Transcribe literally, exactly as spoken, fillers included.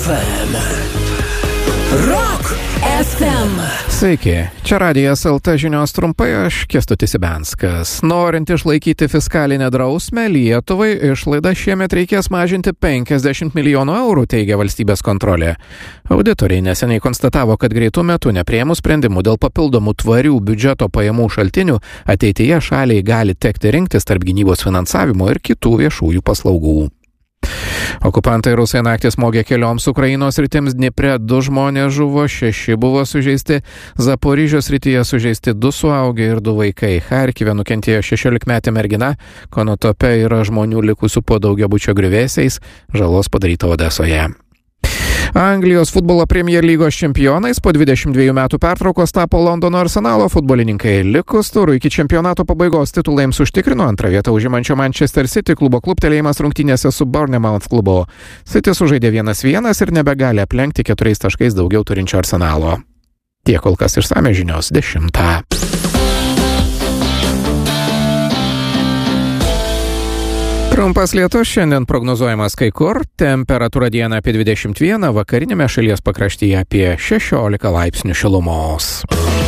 M. Rock F M. Sveiki, čia Radijas L T žinios trumpai, aš Kęstutis Ibenskas. Norint išlaikyti fiskalinę drausmę, Lietuvai išlaidą šiemet reikės mažinti penkiasdešimt milijonų eurų, teigia valstybės kontrolė. Auditoriai neseniai konstatavo, kad greitų metų nepriėmus sprendimų dėl papildomų tvarių biudžeto pajamų šaltinių, ateityje šaliai gali tekti rinktis tarp gynybos finansavimo ir kitų viešųjų paslaugų. Okupantai rusai naktį smogė kelioms Ukrainos sritims. Dniepre du žmonės žuvo, šeši buvo sužeisti. Zaporižės srityje sužeisti du suaugę ir du vaikai. Charkive nukentėjo šešiolikmetė mergina. Konotope yra žmonių likusių po daugiabučio griuvėsiais. Žalos padaryta Odesoje. Anglijos futbolo Premier lygos čempionais po dvidešimt dviejų metų pertraukos tapo Londono Arsenalo futbolininkai. Likus turų iki čempionato pabaigos titulą jiems užtikrino antrą vietą užimančio Manchester City klubo kluptelėjimas rungtynėse su Bournemouth klubu. City sužaidė vienas vienas ir nebegali aplenkti keturiais taškais daugiau turinčio Arsenalo. Tiek kol kas išsame žinios dešimtą. Trumpas lietus šiandien prognozuojamas kai kur, temperatūra dieną apie dvidešimt vieną, vakarinėme šalies pakraštyje apie šešiolika laipsnių šilumos.